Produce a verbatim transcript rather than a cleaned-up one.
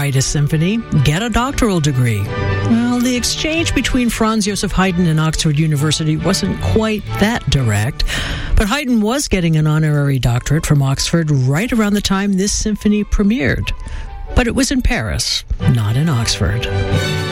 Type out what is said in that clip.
write a symphony, get a doctoral degree. Well, the exchange between Franz Joseph Haydn and Oxford University wasn't quite that direct, but Haydn was getting an honorary doctorate from Oxford right around the time this symphony premiered. But it was in Paris, not in Oxford.